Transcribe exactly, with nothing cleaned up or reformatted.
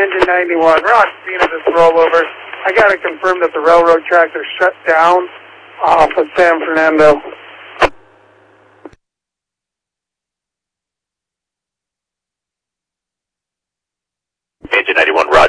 Engine ninety-one, we're on scene of this rollover. I got to confirm that the railroad tracks are shut down off of San Fernando. Engine ninety-one, roger.